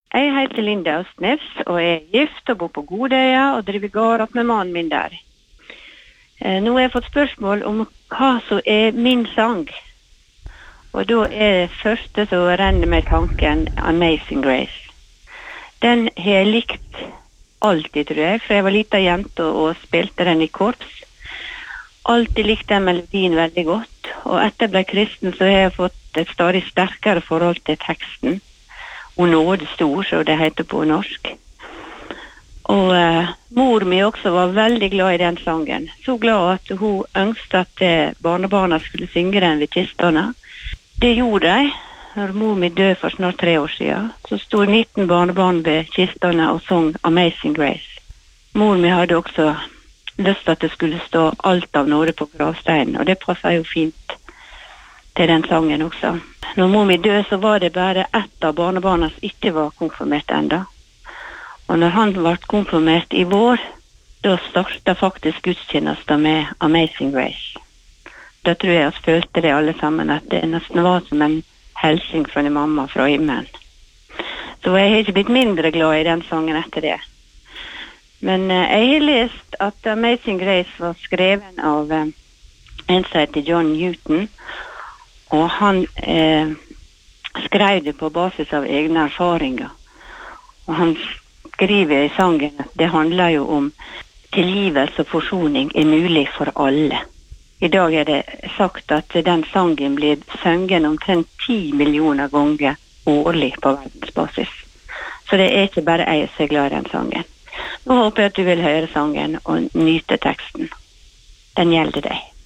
Jeg heter Linda Østnes, og er gift og bor på Godøya og driver gård opp med mannen min der. Nå har jeg fått spørsmål om hva som er min sang. Og da er det første som renner med tanken Amazing Grace. Den har jeg likt alltid, tror jeg, for jeg var liten jente og spilte den i korps. Alltid likte den melodien veldig godt, og etter jeg ble kristen så har jeg fått et stadig sterkere forhold til teksten. Og nåde stor, så det heter på norsk. Og mor mi også var veldig glad i den sangen. Så glad at hun ønsket at barnebarna skulle synge den ved kistene. Det gjorde de. Når mor mi døde for snart 3 år siden, så stod 19 barnebarn ved kistene og sang Amazing Grace. Mor mi hadde også lyst til at det skulle stå alt av nåde på gravsteinen, og det passet jo fint til den sangen også. Når mor mi døde, så var det bare ett av barnebarna som ikke var konfirmert enda. Og når han ble konfirmert i vår, da startet faktisk gudstjenesten med Amazing Grace. Da tror jeg vi følte det alle sammen, at det nesten var som en helsing fra en mamma fra himmelen. Så jeg har ikke blitt mindre glad i den sangen etter det. Men jeg har lest at Amazing Grace var skreven av en som heter John Newton, og han skrev det på basis av egne erfaringer. Og han skriver i sangen at det handler jo om tilgivelse og forsoning er mulig for alle. I dag er det sagt at den sangen blir sunget omtrent 10 millioner ganger årlig på verdensbasis. Så det er ikke bare jeg som er glad i den sangen. Nå håper jeg at du vil høre sangen og nyte teksten. Den gjelder deg.